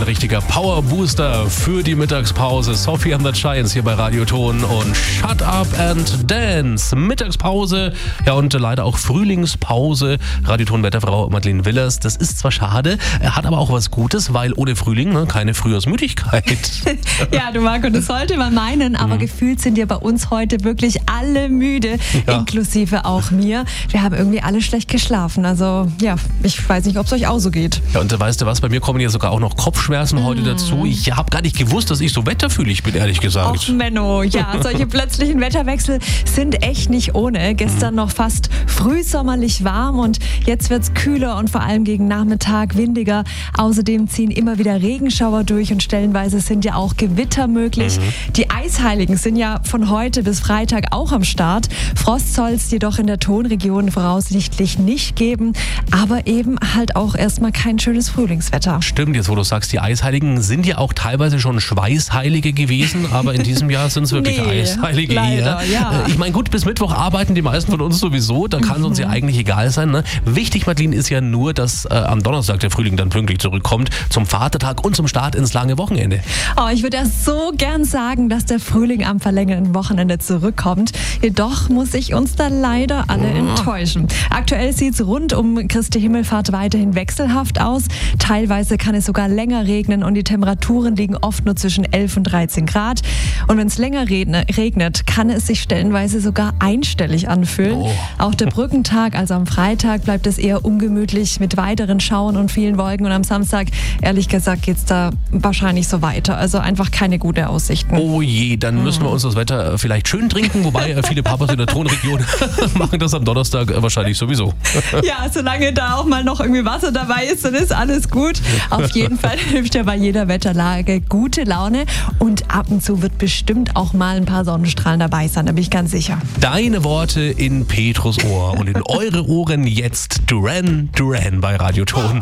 richtiger Power-Booster für die Mittagspause. Sophie and the Giants hier bei Radioton und Shut Up and Dance. Mittagspause, ja, und leider auch Frühlingspause. Radioton-Wetterfrau Madeleine Willers. Das ist zwar schade, hat aber auch was Gutes, weil ohne Frühling keine Frühjahrsmüdigkeit. Ja, du Marco, das sollte man meinen, aber gefühlt sind ja bei uns heute wirklich alle müde, inklusive auch mir. Wir haben irgendwie alle schlecht geschlafen. Also ja, ich weiß nicht, ob es euch auch so geht. Ja, und weißt du was, bei mir kommen ja sogar auch noch Kopfschmerzen heute dazu. Ich habe gar nicht gewusst, dass ich so wetterfühlig bin, ehrlich gesagt. Och Menno, ja, solche plötzlichen Wetterwechsel sind echt nicht ohne. Gestern noch fast frühsommerlich warm und jetzt wird es kühler und vor allem gegen Nachmittag windiger. Außerdem ziehen immer wieder Regenschauer durch und stellenweise sind ja auch Gewitter möglich. Die Eisheiligen sind ja von heute bis Freitag auch am Start. Frost soll es jedoch in der Tonregion voraussichtlich nicht geben, aber eben halt auch erstmal kein schönes Frühlingswetter. Stimmt, jetzt wo du sagst, die Eisheiligen sind ja auch teilweise schon Schweißheilige gewesen, aber in diesem Jahr sind es wirklich Eisheilige leider, hier. ja. Ich meine, gut, bis Mittwoch arbeiten die meisten von uns sowieso, da kann es uns ja eigentlich egal sein. Ne? Wichtig, Madeleine, ist ja nur, dass am Donnerstag der Frühling dann pünktlich zurückkommt, zum Vatertag und zum Start ins lange Wochenende. Oh, ich würde ja so gern sagen, dass der Frühling am verlängerten Wochenende zurückkommt. Jedoch muss ich uns da leider alle enttäuschen. Aktuell sieht es rund um Christi Himmelfahrt weiterhin wechselhaft aus. Teilweise kann es sogar länger regnen und die Temperaturen liegen oft nur zwischen 11 und 13 Grad. Und wenn es länger regnet, kann es sich stellenweise sogar einstellig anfühlen. Auch der Brückentag, also am Freitag, bleibt es eher ungemütlich mit weiteren Schauern und vielen Wolken. Und am Samstag, ehrlich gesagt, geht es da wahrscheinlich so weiter. Also einfach keine gute Aussichten. Oh je, dann müssen wir uns das Wetter vielleicht schön trinken, wobei viele Papas in der Tonregion machen das am Donnerstag wahrscheinlich sowieso. Ja, solange da auch mal noch irgendwie Wasser dabei ist, dann ist alles gut. Auf jeden Fall hilft ja bei jeder Wetterlage gute Laune und ab und zu wird bestimmt auch mal ein paar Sonnenstrahlen dabei sein, da bin ich ganz sicher. Deine Worte in Petrus Ohr und in eure Ohren jetzt Duran Duran bei Radioton.